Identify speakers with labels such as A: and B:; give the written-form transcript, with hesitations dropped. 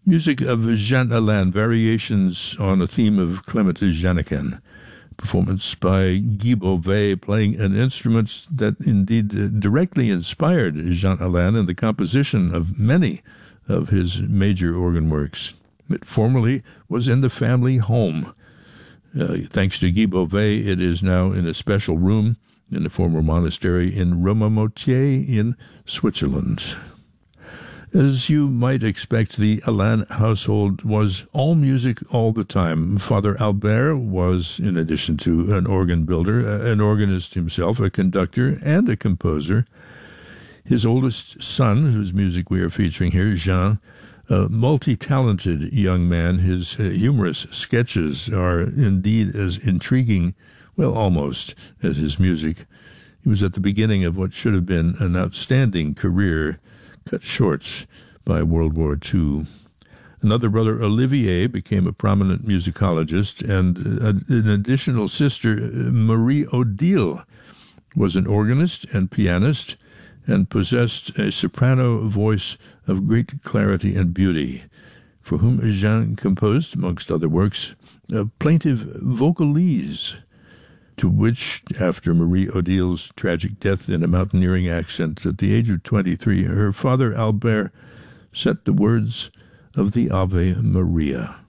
A: Music of Jean Alain, variations on a theme of Clement Jeannequin. Performance by Guy Beauvais, playing an instrument that indeed directly inspired Jean Alain in the composition of many of his major organ works. It formerly was in the family home. Thanks to Guy Beauvais, it is now in a special room in the former monastery in Romamoutier in Switzerland. As you might expect, the Alain household was all music all the time. Father Albert was, in addition to an organ builder, an organist himself, a conductor, and a composer. His oldest son, whose music we are featuring here, Jean, a multi-talented young man. His humorous sketches are indeed as intriguing, well, almost, as his music. He was at the beginning of what should have been an outstanding career, cut short by World War II. Another brother, Olivier, became a prominent musicologist, and an additional sister, Marie Odile, was an organist and pianist and possessed a soprano voice of great clarity and beauty, for whom Jean composed, amongst other works, a plaintive vocalise, to which, after Marie Odile's tragic death in a mountaineering accent at the age of 23, her father Albert set the words of the Ave Maria.